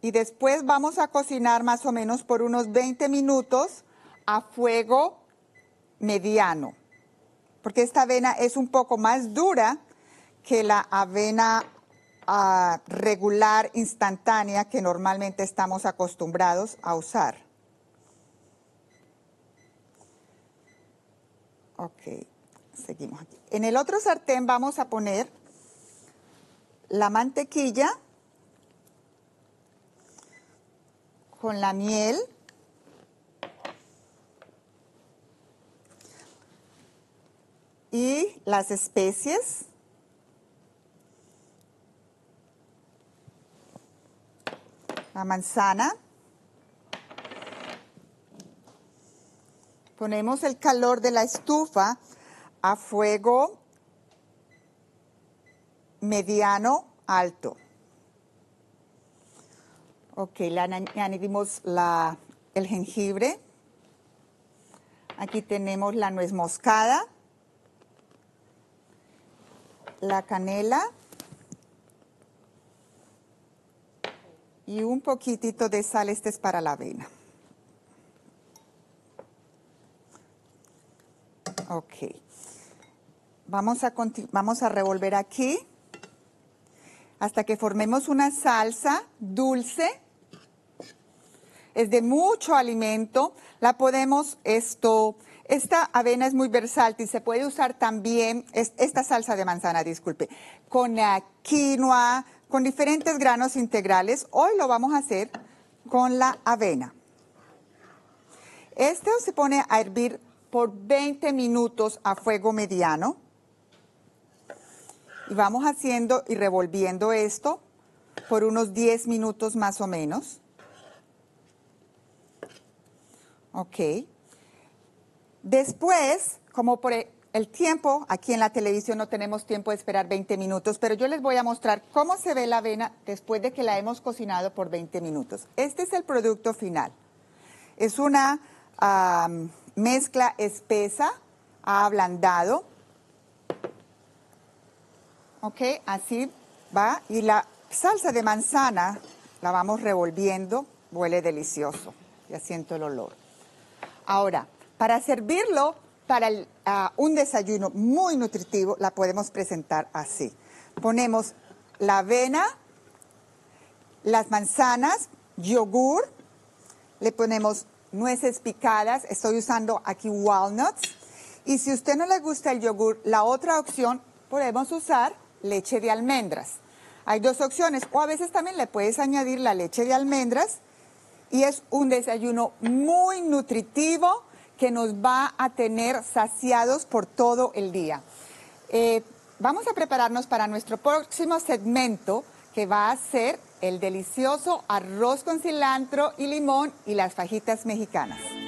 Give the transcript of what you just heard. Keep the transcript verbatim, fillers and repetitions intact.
y después vamos a cocinar más o menos por unos veinte minutos a fuego mediano, porque esta avena es un poco más dura que la avena uh, regular instantánea que normalmente estamos acostumbrados a usar. Ok, seguimos aquí. En el otro sartén vamos a poner la mantequilla con la miel, y las especies, la manzana. Ponemos el calor de la estufa a fuego mediano alto. Ok, le añadimos la, el jengibre. Aquí tenemos la nuez moscada, la canela y un poquitito de sal. Este es para la avena. Ok. Vamos a, vamos a revolver aquí hasta que formemos una salsa dulce. Es de mucho alimento. La podemos, esto, esta avena es muy versátil. Se puede usar también, es, esta salsa de manzana, disculpe, con uh, quinoa, con diferentes granos integrales. Hoy lo vamos a hacer con la avena. Este se pone a hervir por veinte minutos a fuego mediano. Y vamos haciendo y revolviendo esto por unos diez minutos más o menos. Ok. Después, como por el tiempo, aquí en la televisión no tenemos tiempo de esperar veinte minutos, pero yo les voy a mostrar cómo se ve la avena después de que la hemos cocinado por veinte minutos. Este es el producto final. Es una um, mezcla espesa, ha ablandado. Ok, así va. Y la salsa de manzana la vamos revolviendo, huele delicioso. Ya siento el olor. Ahora, para servirlo para el, uh, un desayuno muy nutritivo, la podemos presentar así. Ponemos la avena, las manzanas, yogur, le ponemos nueces picadas, estoy usando aquí walnuts. Y si a usted no le gusta el yogur, la otra opción, podemos usar leche de almendras. Hay dos opciones, o a veces también le puedes añadir la leche de almendras. Y es un desayuno muy nutritivo que nos va a tener saciados por todo el día. Eh, vamos a prepararnos para nuestro próximo segmento, que va a ser el delicioso arroz con cilantro y limón y las fajitas mexicanas.